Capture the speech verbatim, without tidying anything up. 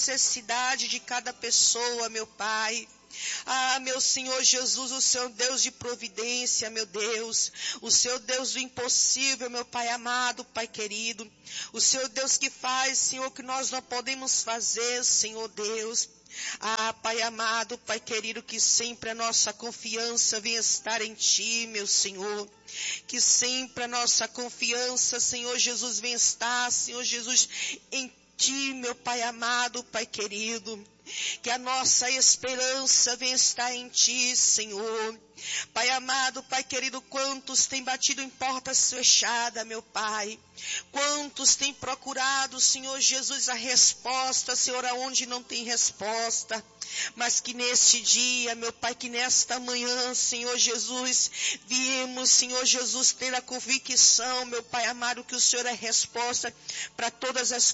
necessidade de cada pessoa, meu Pai. Ah, meu Senhor Jesus, o Seu Deus de providência, meu Deus, o Seu Deus do impossível, meu Pai amado, Pai querido, o Seu Deus que faz, Senhor, que nós não podemos fazer, Senhor Deus. Ah, Pai amado, Pai querido, que sempre a nossa confiança venha estar em Ti, meu Senhor. Que sempre a nossa confiança, Senhor Jesus, venha estar, Senhor Jesus, em Ti, meu Pai amado, Pai querido. Que a nossa esperança venha estar em Ti, Senhor. Pai amado, Pai querido, quantos têm batido em portas fechadas, meu Pai. Quantos têm procurado, Senhor Jesus, a resposta, Senhor, aonde não tem resposta. Mas que neste dia, meu Pai, que nesta manhã, Senhor Jesus, viemos, Senhor Jesus, ter a convicção, meu Pai amado, que o Senhor é resposta para todas as